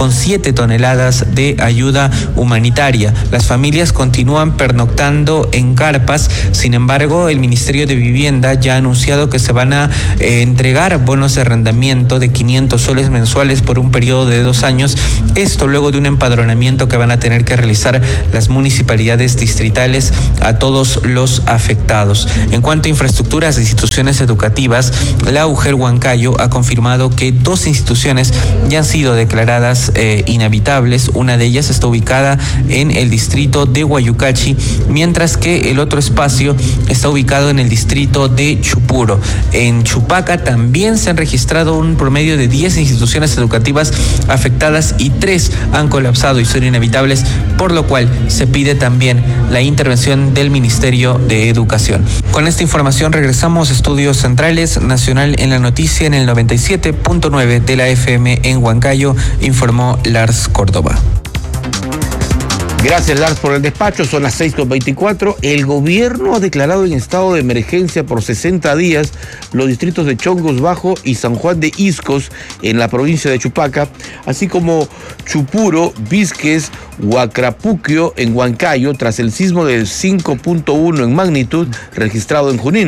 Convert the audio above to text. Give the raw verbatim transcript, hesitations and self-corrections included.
con siete toneladas de ayuda humanitaria. Las familias continúan pernoctando en carpas. Sin embargo, el Ministerio de Vivienda ya ha anunciado que se van a eh, entregar bonos de arrendamiento de quinientos soles mensuales por un periodo de dos años. Esto luego de un empadronamiento que van a tener que realizar las municipalidades distritales a todos los afectados. En cuanto a infraestructuras de instituciones educativas, la U G E R Huancayo ha confirmado que dos instituciones ya han sido declaradas eh, inhabitables. Una de ellas está ubicada en el distrito de Guayucachi, mientras que el otro espacio está ubicado en el distrito de Chupuro. En Chupaca también se han registrado un promedio de diez instituciones educativas afectadas y tres han colapsado y son inhabitables, por lo cual se pide también la intervención del Ministerio de Educación. Con esta información regresamos a Estudios Centrales, Nacional en la Noticia en el noventa y siete punto nueve de la F M en Huancayo, informó Lars Córdoba. Gracias, Lars, por el despacho. Son las seis con veinticuatro. El gobierno ha declarado en estado de emergencia por sesenta días los distritos de Chongos Bajo y San Juan de Iscos en la provincia de Chupaca, así como Chupuro, Vizques, Huacrapuquio en Huancayo, tras el sismo de cinco punto uno en magnitud registrado en Junín.